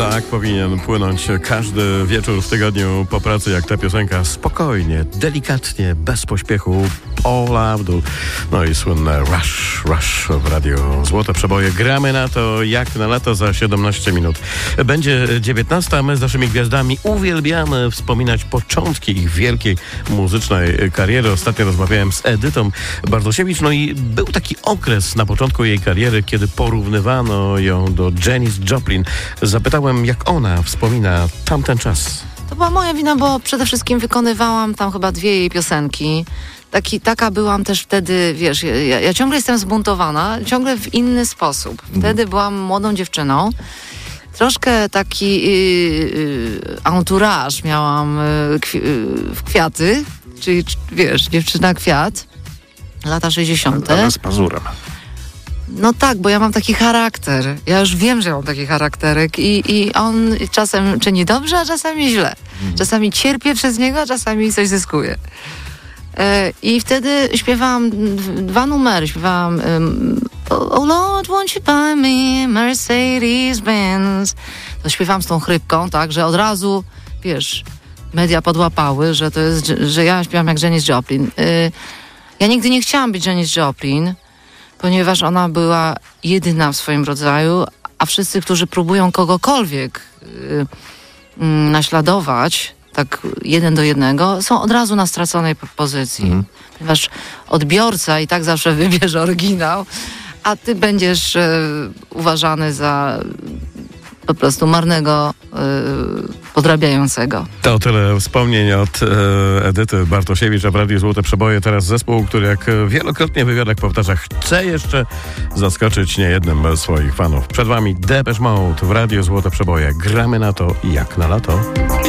Tak powinien płynąć każdy wieczór w tygodniu po pracy, jak ta piosenka. Spokojnie, delikatnie, bez pośpiechu, pola w dół. No i słynne Rush w Radio Złote Przeboje. Gramy na to jak na lato za 17 minut. Będzie 19, a my z naszymi gwiazdami uwielbiamy wspominać początki ich wielkiej muzycznej kariery. Ostatnio rozmawiałem z Edytą Bartosiewicz, no i był taki okres na początku jej kariery, kiedy porównywano ją do Janis Joplin. Zapytałem, jak ona wspomina tamten czas. To była moja wina, bo przede wszystkim wykonywałam tam chyba 2 jej piosenki. Taka byłam też wtedy, wiesz, ja ciągle jestem zbuntowana, ciągle w inny sposób. Wtedy byłam młodą dziewczyną. Troszkę taki entourage miałam w kwiaty, czyli wiesz, dziewczyna kwiat, lata 60. Ale z pazurem. No tak, bo ja mam taki charakter. Ja już wiem, że mam taki charakterek i on czasem czyni dobrze, a czasami źle. Czasami cierpię przez niego, a czasami coś zyskuję. I wtedy śpiewałam 2 numery. Śpiewałam Oh Lord, won't you buy me Mercedes-Benz. To śpiewałam z tą chrypką, tak, że od razu, wiesz, media podłapały, że to jest, że ja śpiewam jak Janis Joplin. Ja nigdy nie chciałam być Janis Joplin, ponieważ ona była jedyna w swoim rodzaju, a wszyscy, którzy próbują kogokolwiek naśladować, tak 1 do 1, są od razu na straconej pozycji. Ponieważ odbiorca i tak zawsze wybierze oryginał, a ty będziesz uważany za po prostu marnego podrabiającego. To tyle wspomnień od Edyty Bartosiewicz w Radiu Złote Przeboje. Teraz zespół, który jak wielokrotnie w wywiadach powtarza, chce jeszcze zaskoczyć niejednym swoich fanów. Przed wami Depeche Mode w Radiu Złote Przeboje. Gramy na to jak na lato.